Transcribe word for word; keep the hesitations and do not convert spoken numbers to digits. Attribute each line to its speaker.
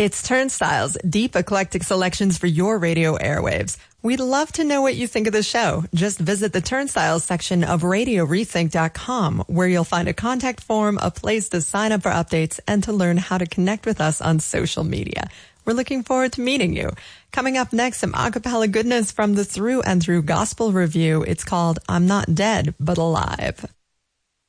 Speaker 1: It's Turnstiles, deep eclectic selections for your radio airwaves. We'd love to know what you think of the show. Just visit the Turnstiles section of radio rethink dot com, where you'll find a contact form, a place to sign up for updates, and to learn how to connect with us on social media. We're looking forward to meeting you. Coming up next, some a cappella goodness from the Through and Through Gospel Review. It's called I'm Not Dead, But Alive.